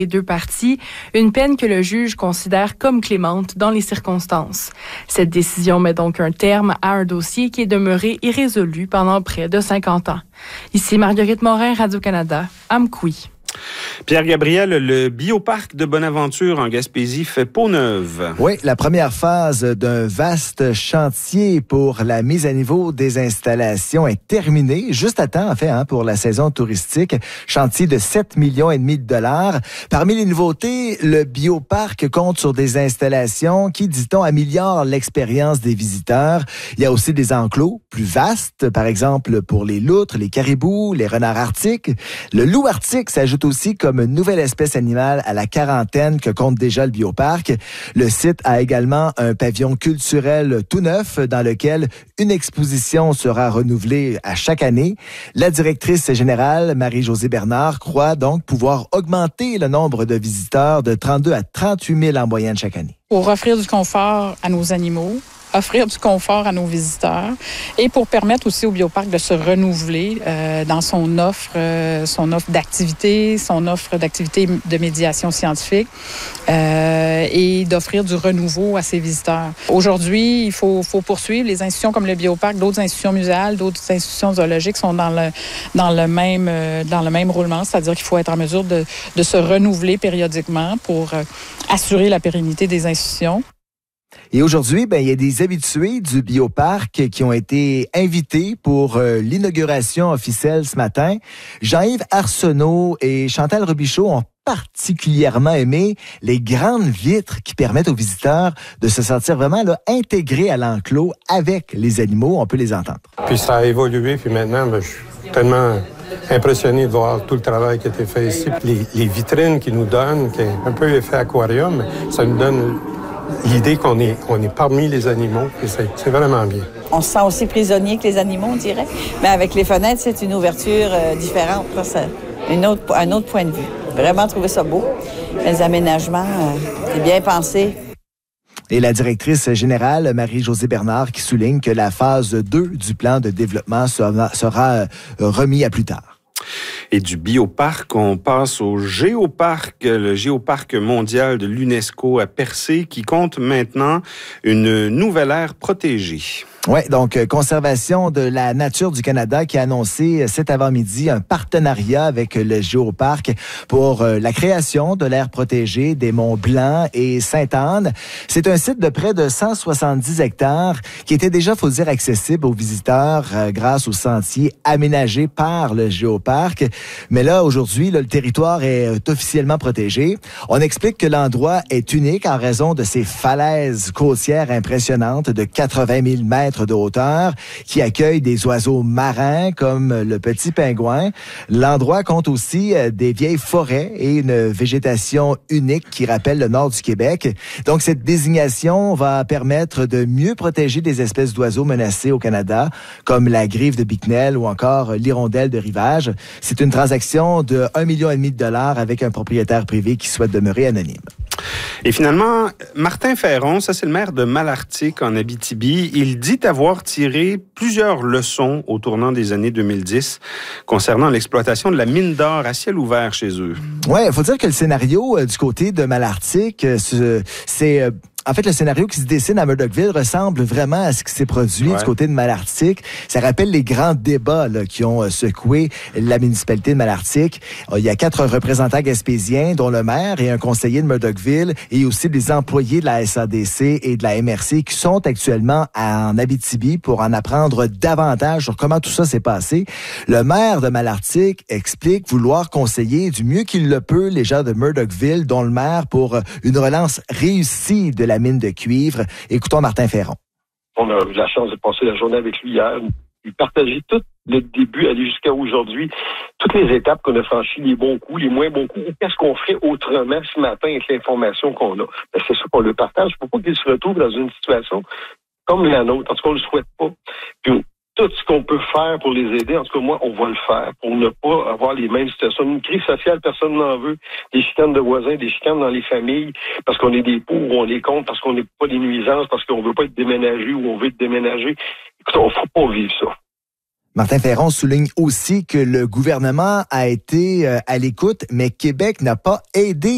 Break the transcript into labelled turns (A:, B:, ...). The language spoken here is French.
A: les deux parties, une peine que le juge considère comme clémente dans les circonstances. Cette décision met donc un terme à un dossier qui est demeuré irrésolu pendant près de 50 ans. Ici Marguerite Morin, Radio-Canada, Amkoui.
B: Pierre-Gabriel, le bioparc de Bonaventure en Gaspésie fait peau neuve.
C: Oui, la première phase d'un vaste chantier pour la mise à niveau des installations est terminée, juste à temps, en fait, pour la saison touristique. Chantier de 7,5 millions de dollars. Parmi les nouveautés, le bioparc compte sur des installations qui, dit-on, améliorent l'expérience des visiteurs. Il y a aussi des enclos plus vastes, par exemple pour les loutres, les caribous, les renards arctiques. Le loup arctique s'ajoute aussi comme nouvelle espèce animale à la quarantaine que compte déjà le bioparc. Le site a également un pavillon culturel tout neuf dans lequel une exposition sera renouvelée à chaque année. La directrice générale, Marie-Josée Bernard, croit donc pouvoir augmenter le nombre de visiteurs de 32 à 38 000 en moyenne chaque année.
D: Pour offrir du confort à nos animaux, offrir du confort à nos visiteurs et pour permettre aussi au bioparc de se renouveler dans son offre d'activités, son offre d'activités de médiation scientifique et d'offrir du renouveau à ses visiteurs. Aujourd'hui, il faut poursuivre. Les institutions comme le bioparc, d'autres institutions muséales, d'autres institutions zoologiques sont dans le même roulement, c'est-à-dire qu'il faut être en mesure de se renouveler périodiquement pour assurer la pérennité des institutions.
C: Et aujourd'hui, il y a des habitués du bioparc qui ont été invités pour l'inauguration officielle ce matin. Jean-Yves Arsenault et Chantal Robichaud ont particulièrement aimé les grandes vitres qui permettent aux visiteurs de se sentir vraiment intégrés à l'enclos avec les animaux. On peut les entendre.
E: Puis ça a évolué, puis maintenant, je suis tellement impressionné de voir tout le travail qui a été fait ici. Les vitrines qu'ils nous donnent, qui est un peu effet aquarium, ça nous donne l'idée qu'on est parmi les animaux, et c'est vraiment bien.
F: On se sent aussi prisonnier que les animaux, on dirait. Mais avec les fenêtres, c'est une ouverture différente. Là, c'est un autre point de vue. Vraiment trouvé ça beau. Les aménagements, c'est bien pensé.
C: Et la directrice générale, Marie-Josée Bernard, qui souligne que la phase 2 du plan de développement sera remis à plus tard.
B: Et du bioparc, on passe au géoparc, le géoparc mondial de l'UNESCO à Percé, qui compte maintenant une nouvelle aire protégée.
C: Oui, donc Conservation de la nature du Canada qui a annoncé cet avant-midi un partenariat avec le Géoparc pour la création de l'aire protégée des Monts Blanc et Sainte-Anne. C'est un site de près de 170 hectares qui était déjà, faut dire, accessible aux visiteurs grâce aux sentiers aménagés par le Géoparc. Mais là, aujourd'hui, le territoire est officiellement protégé. On explique que l'endroit est unique en raison de ses falaises côtières impressionnantes de 80 000 mètres de hauteur, qui accueille des oiseaux marins comme le petit pingouin. L'endroit compte aussi des vieilles forêts et une végétation unique qui rappelle le nord du Québec. Donc, cette désignation va permettre de mieux protéger des espèces d'oiseaux menacées au Canada, comme la grive de Bicknell ou encore l'hirondelle de rivage. C'est une transaction de 1,5 million de dollars avec un propriétaire privé qui souhaite demeurer anonyme.
B: Et finalement, Martin Ferron, ça c'est le maire de Malartic en Abitibi, il dit avoir tiré plusieurs leçons au tournant des années 2010 concernant l'exploitation de la mine d'or à ciel ouvert chez eux.
C: Oui, il faut dire que le scénario du côté de Malartic, c'est... En fait, le scénario qui se dessine à Murdochville ressemble vraiment à ce qui s'est produit du côté de Malartic. Ça rappelle les grands débats qui ont secoué la municipalité de Malartic. Il y a 4 représentants gaspésiens, dont le maire et un conseiller de Murdochville, et aussi des employés de la SADC et de la MRC qui sont actuellement en Abitibi pour en apprendre davantage sur comment tout ça s'est passé. Le maire de Malartic explique vouloir conseiller du mieux qu'il le peut les gens de Murdochville, dont le maire, pour une relance réussie de la mine de cuivre. Écoutons Martin Ferron.
G: On a eu la chance de passer la journée avec lui hier, lui partager tout le début, aller jusqu'à aujourd'hui, toutes les étapes qu'on a franchies, les bons coups, les moins bons coups, ou qu'est-ce qu'on ferait autrement ce matin avec l'information qu'on a. Ben, c'est ça qu'on le partage. Il ne faut pas qu'il se retrouve dans une situation comme la nôtre. En tout cas, on ne le souhaite pas. Puis, tout ce qu'on peut faire pour les aider, en tout cas, moi, on va le faire pour ne pas avoir les mêmes situations. Une crise sociale, personne n'en veut. Des chicanes de voisins, des chicanes dans les familles, parce qu'on est des pour ou on est contre, parce qu'on n'est pas des nuisances, parce qu'on veut pas être déménagé ou on veut être déménagé. Écoute, on ne faut pas vivre ça.
C: Martin Ferron souligne aussi que le gouvernement a été à l'écoute, mais Québec n'a pas aidé